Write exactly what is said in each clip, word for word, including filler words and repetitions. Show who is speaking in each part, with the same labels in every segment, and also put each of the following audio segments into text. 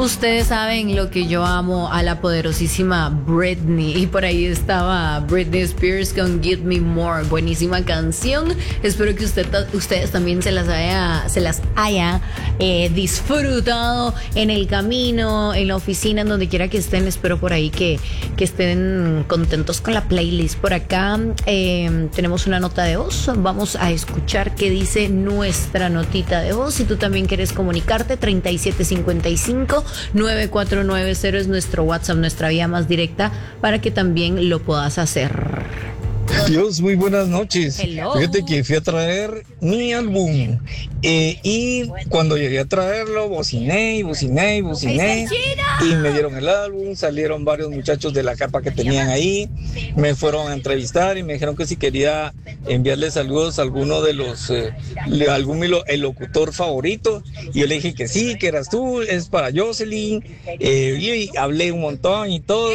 Speaker 1: Ustedes saben lo que yo amo a la poderosísima Britney, y por ahí estaba Britney Spears con Give Me More, buenísima canción. Espero que usted, ustedes también se las haya, se las haya eh, disfrutado en el camino, en la oficina, en donde quiera que estén. Espero por ahí que, que estén contentos con la playlist. Por acá eh, tenemos una nota de voz. Vamos a escuchar qué dice nuestra notita de voz. Si tú también quieres comunicarte, treinta y siete cincuenta y cinco, nueve cuatro nueve cero es nuestro WhatsApp, nuestra vía más directa, para que también lo puedas hacer.
Speaker 2: Dios, muy buenas noches.
Speaker 1: Hello.
Speaker 2: Fíjate que fui a traer mi álbum eh, y cuando llegué a traerlo, bociné y bociné y bociné y me dieron el álbum. Salieron varios muchachos de la capa que tenían ahí, me fueron a entrevistar y me dijeron que si quería enviarle saludos a alguno de los, eh, algún el locutor favorito, y yo le dije que sí, que eras tú, es para Jocelyn, eh, y hablé un montón y todo,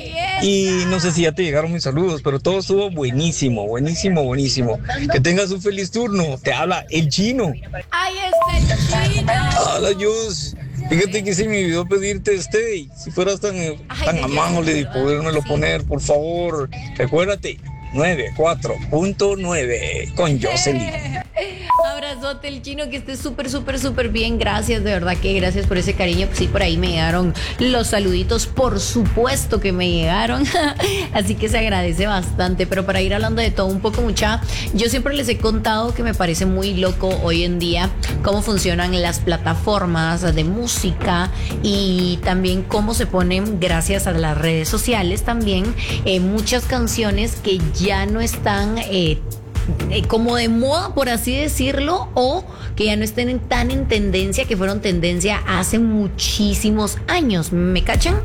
Speaker 2: y no sé si ya te llegaron mis saludos, pero todo estuvo buenísimo, buenísimo, buenísimo. Que tengas un feliz turno. Te habla el Chino.
Speaker 1: ¡Ahí está el Chino!
Speaker 2: Hola, Jus. Fíjate que se me olvidó pedirte este. Si fueras tan, tan amable de podérmelo poner, por favor. Recuérdate, noventa y cuatro punto nueve con Jocelyn.
Speaker 1: Abrazote el Chino, que esté súper, súper, súper bien. Gracias, de verdad que gracias por ese cariño. Pues sí, por ahí me llegaron los saluditos, por supuesto que me llegaron. Así que se agradece bastante. Pero para ir hablando de todo un poco, mucha, yo siempre les he contado que me parece muy loco hoy en día cómo funcionan las plataformas de música, y también cómo se ponen, gracias a las redes sociales también, eh, muchas canciones que ya no están eh, Eh, como de moda, por así decirlo, o que ya no estén tan en tendencia, que fueron tendencia hace muchísimos años. ¿Me cachan?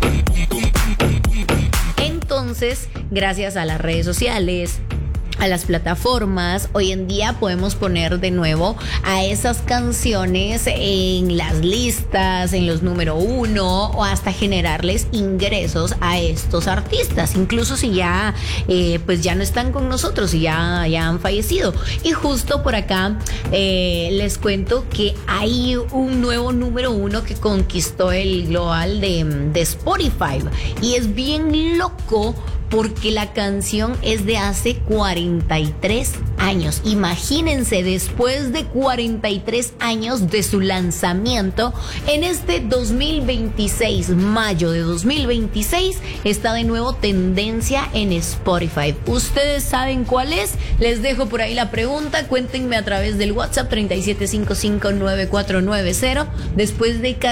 Speaker 1: Entonces, gracias a las redes sociales, a las plataformas, hoy en día podemos poner de nuevo a esas canciones en las listas, en los número uno, o hasta generarles ingresos a estos artistas, incluso si ya eh, pues ya no están con nosotros y ya, ya han fallecido. Y justo por acá eh, les cuento que hay un nuevo número uno que conquistó el global de, de Spotify, y es bien loco porque la canción es de hace cuarenta y tres años. Imagínense, después de cuarenta y tres años de su lanzamiento, en este dos mil veintiséis, mayo de dos mil veintiséis, está de nuevo tendencia en Spotify. ¿Ustedes saben cuál es? Les dejo por ahí la pregunta. Cuéntenme a través del WhatsApp treinta y siete cincuenta y cinco, nueve cuatro nueve cero. Después de casi